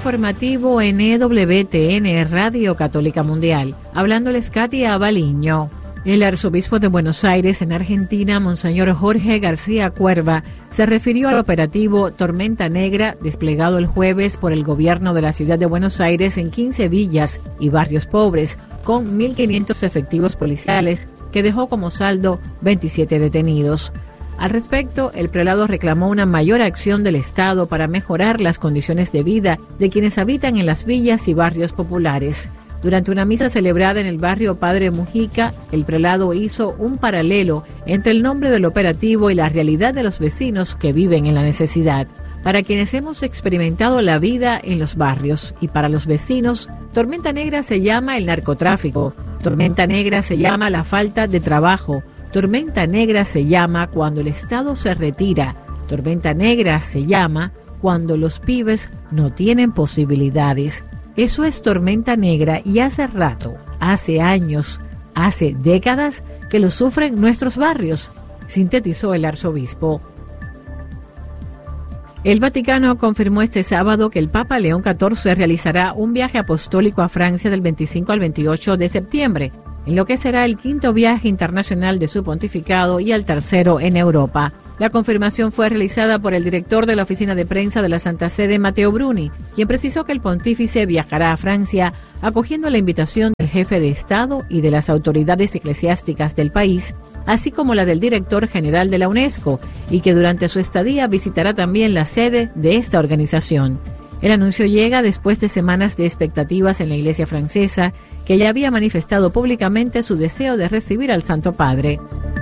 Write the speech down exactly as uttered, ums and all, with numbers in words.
informativo en E W T N Radio Católica Mundial. Hablándoles Katia Abaliño. El arzobispo de Buenos Aires, en Argentina, Monseñor Jorge García Cuerva, se refirió al operativo Tormenta Negra, desplegado el jueves por el gobierno de la ciudad de Buenos Aires en quince villas y barrios pobres, con mil quinientos efectivos policiales, que dejó como saldo veintisiete detenidos. Al respecto, el prelado reclamó una mayor acción del Estado para mejorar las condiciones de vida de quienes habitan en las villas y barrios populares. Durante una misa celebrada en el barrio Padre Mujica, el prelado hizo un paralelo entre el nombre del operativo y la realidad de los vecinos que viven en la necesidad. Para quienes hemos experimentado la vida en los barrios y para los vecinos, Tormenta Negra se llama el narcotráfico, Tormenta Negra se llama la falta de trabajo, Tormenta Negra se llama cuando el Estado se retira, Tormenta Negra se llama cuando los pibes no tienen posibilidades. Eso es Tormenta Negra y hace rato, hace años, hace décadas que lo sufren nuestros barrios, sintetizó el arzobispo. El Vaticano confirmó este sábado que el Papa León catorce realizará un viaje apostólico a Francia del veinticinco al veintiocho de septiembre, en lo que será el quinto viaje internacional de su pontificado y el tercero en Europa. La confirmación fue realizada por el director de la oficina de prensa de la Santa Sede, Matteo Bruni, quien precisó que el pontífice viajará a Francia acogiendo la invitación del jefe de Estado y de las autoridades eclesiásticas del país, así como la del director general de la UNESCO, y que durante su estadía visitará también la sede de esta organización. El anuncio llega después de semanas de expectativas en la Iglesia francesa, que ya había manifestado públicamente su deseo de recibir al Santo Padre.